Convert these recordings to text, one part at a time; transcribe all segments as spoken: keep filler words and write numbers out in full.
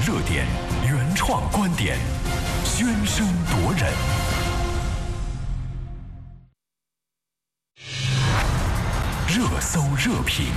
热点，原创观点，喧声夺人。热搜热评，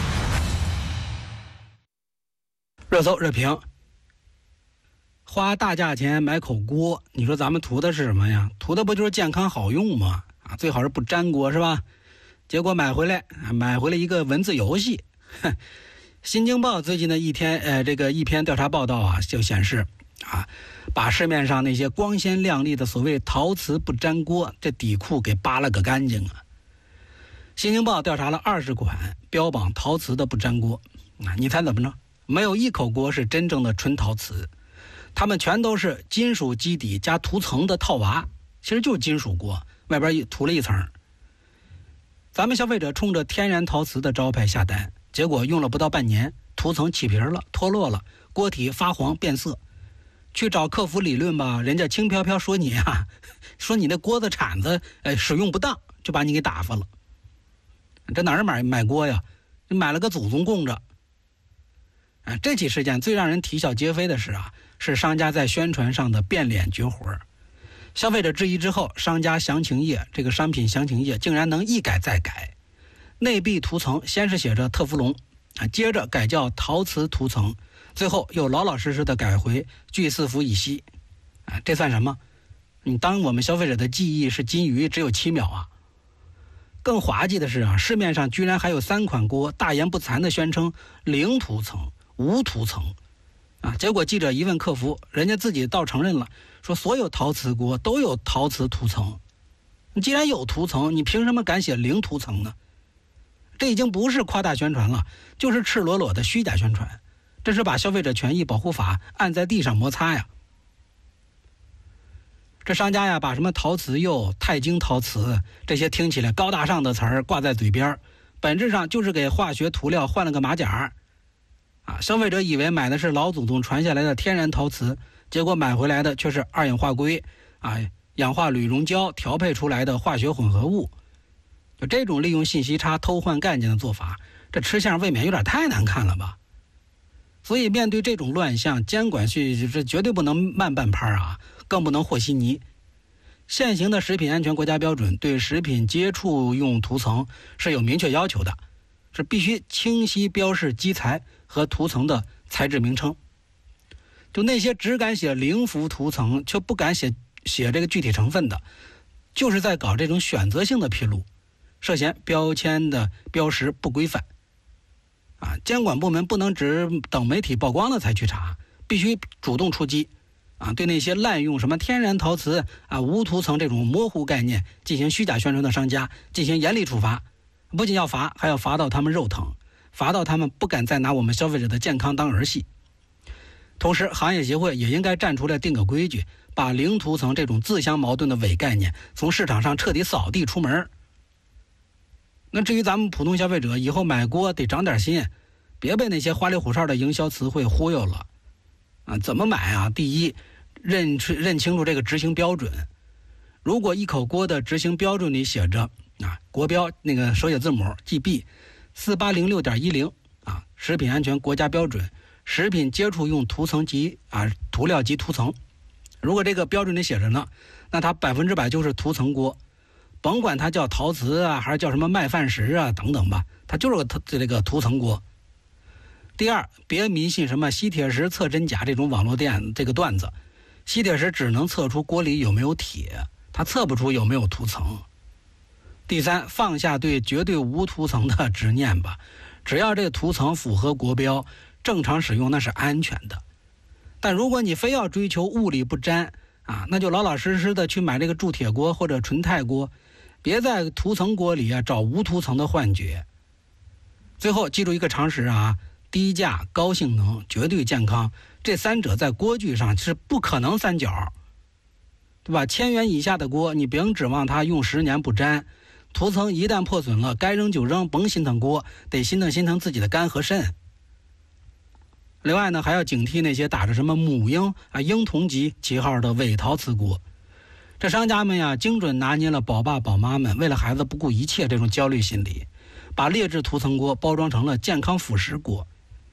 热搜热评。花大价钱买口锅，你说咱们图的是什么呀？图的不就是健康好用吗？啊，最好是不粘锅是吧？结果买回来，买回来一个文字游戏。新京报最近的一天，呃，这个一篇调查报道啊，就显示，啊，把市面上那些光鲜亮丽的所谓陶瓷不粘锅，这底裤给扒了个干净啊！新京报调查了二十款标榜陶瓷的不粘锅，啊，你猜怎么着？没有一口锅是真正的纯陶瓷，它们全都是金属基底加涂层的套娃，其实就是金属锅，外边涂了一层。咱们消费者冲着天然陶瓷的招牌下单，结果用了不到半年，涂层起皮了，脱落了，锅体发黄变色。去找客服理论吧，人家轻飘飘说你啊，说你那锅子铲子呃使用不当，就把你给打发了。这哪是买买锅呀？你买了个祖宗供着。啊，这起事件最让人啼笑皆非的是啊，是商家在宣传上的变脸绝活。消费者质疑之后，商家详情页这个商品详情页竟然能一改再改，内壁涂层先是写着特氟龙啊，接着改叫陶瓷涂层，最后又老老实实的改回聚四氟乙烯啊，这算什么？你当我们消费者的记忆是金鱼只有七秒啊？更滑稽的是啊，市面上居然还有三款锅大言不惭的宣称零涂层、无涂层啊！结果记者一问客服，人家自己倒承认了，说所有陶瓷锅都有陶瓷涂层。你既然有涂层，你凭什么敢写零涂层呢？这已经不是夸大宣传了，就是赤裸裸的虚假宣传，这是把消费者权益保护法按在地上摩擦呀！这商家呀，把什么陶瓷釉、钛晶陶瓷这些听起来高大上的词儿挂在嘴边，本质上就是给化学涂料换了个马甲。啊，消费者以为买的是老祖宗传下来的天然陶瓷，结果买回来的却是二氧化硅、啊氧化铝溶胶调配出来的化学混合物。就这种利用信息差偷换概念的做法，这吃相未免有点太难看了吧？所以面对这种乱象，监管是这绝对不能慢半拍啊，更不能和稀泥。现行的食品安全国家标准对食品接触用涂层是有明确要求的，是必须清晰标示基材和涂层的材质名称。就那些只敢写零氟涂层却不敢写写这个具体成分的，就是在搞这种选择性的披露，涉嫌标签的标识不规范。啊，监管部门不能只等媒体曝光了才去查，必须主动出击。啊，对那些滥用什么天然陶瓷啊、无涂层这种模糊概念进行虚假宣传的商家进行严厉处罚，不仅要罚，还要罚到他们肉疼，罚到他们不敢再拿我们消费者的健康当儿戏。同时，行业协会也应该站出来定个规矩，把零涂层这种自相矛盾的伪概念从市场上彻底扫地出门。那至于咱们普通消费者，以后买锅得长点心，别被那些花里胡哨的营销词汇忽悠了。啊，怎么买啊？第一，认认清楚这个执行标准。如果一口锅的执行标准里写着啊，国标那个手写字母 G B 四八零六点一零啊，食品安全国家标准，食品接触用涂层及啊涂料及涂层。如果这个标准里写着呢，那它百分之百就是涂层锅，甭管它叫陶瓷啊，还是叫什么麦饭石啊等等吧，它就是个这个涂层锅。第二，别迷信什么吸铁石测真假这种网络店这个段子，吸铁石只能测出锅里有没有铁，它测不出有没有涂层。第三，放下对绝对无涂层的执念吧，只要这个涂层符合国标，正常使用那是安全的。但如果你非要追求物理不沾啊，那就老老实实的去买这个铸铁锅或者纯钛锅，别在涂层锅里啊找无涂层的幻觉。最后记住一个常识啊，低价、高性能、绝对健康，这三者在锅具上是不可能三角，对吧？千元以下的锅，你甭指望它用十年不沾，涂层一旦破损了，该扔就扔，甭心疼锅，得心疼心疼自己的肝和肾。另外呢，还要警惕那些打着什么母婴啊、婴童级旗号的伪陶瓷锅。这商家们呀，精准拿捏了宝爸宝妈们为了孩子不顾一切这种焦虑心理，把劣质涂层锅包装成了健康辅食锅。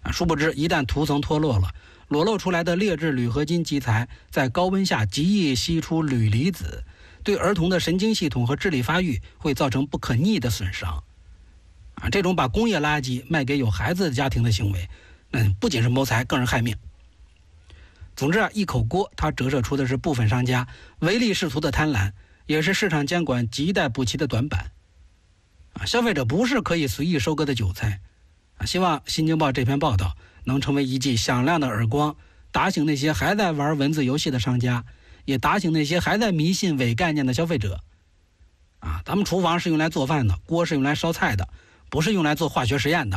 啊，殊不知一旦涂层脱落了，裸露出来的劣质铝合金基材在高温下极易析出铝离子，对儿童的神经系统和智力发育会造成不可逆的损伤。啊，这种把工业垃圾卖给有孩子的家庭的行为，嗯，不仅是谋财，更是害命。总之啊，一口锅它折射出的是部分商家唯利是图的贪婪，也是市场监管亟待补齐的短板。啊，消费者不是可以随意收割的韭菜。啊，希望《新京报》这篇报道能成为一记响亮的耳光，打醒那些还在玩文字游戏的商家，也打醒那些还在迷信伪概念的消费者。啊，咱们厨房是用来做饭的，锅是用来烧菜的，不是用来做化学实验的。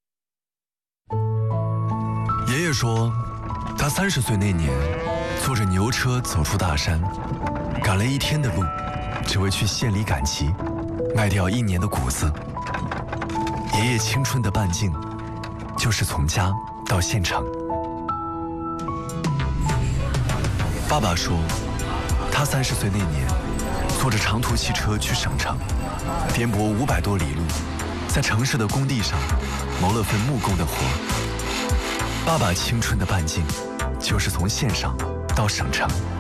爷爷说，他三十岁那年，坐着牛车走出大山，赶了一天的路，只为去县里赶集，卖掉一年的谷子。爷爷青春的半径，就是从家到县城。爸爸说，他三十岁那年，坐着长途汽车去省城，颠簸五百多里路，在城市的工地上谋了份木工的活。爸爸青春的半径，就是从县上到省城。